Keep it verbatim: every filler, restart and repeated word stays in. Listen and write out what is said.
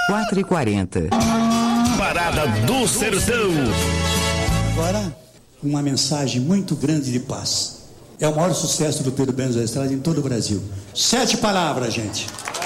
quatro e quarenta. Parada do Sertão. Agora, uma mensagem muito grande de paz. É o maior sucesso do Pedro Benos da Estrada em todo o Brasil. Sete palavras, gente.